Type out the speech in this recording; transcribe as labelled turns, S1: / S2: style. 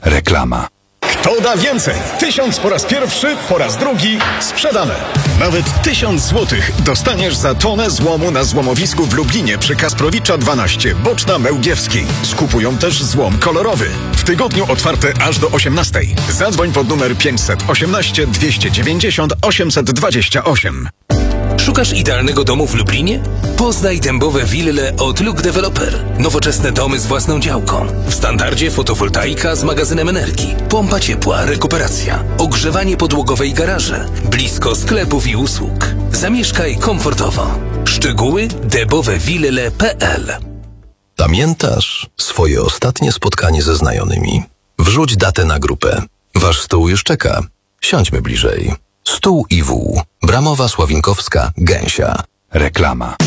S1: Reklama.
S2: Kto da więcej? 1000 po raz pierwszy, po raz drugi sprzedane. Nawet 1000 złotych dostaniesz za tonę złomu na złomowisku w Lublinie przy Kasprowicza 12, Boczna Mełgiewskiej. Skupują też złom kolorowy. W tygodniu otwarte aż do 18. Zadzwoń pod numer 518 290 828.
S3: Szukasz idealnego domu w Lublinie? Poznaj dębowe wille od Look Developer. Nowoczesne domy z własną działką. W standardzie fotowoltaika z magazynem energii, pompa ciepła, rekuperacja, ogrzewanie podłogowe i garaże, blisko sklepów i usług. Zamieszkaj komfortowo. Szczegóły dębowewille.pl.
S4: Pamiętasz swoje ostatnie spotkanie ze znajomymi? Wrzuć datę na grupę. Wasz stół już czeka. Siądźmy bliżej. Stół IW. Bramowa, Sławinkowska, Gęsia.
S1: Reklama.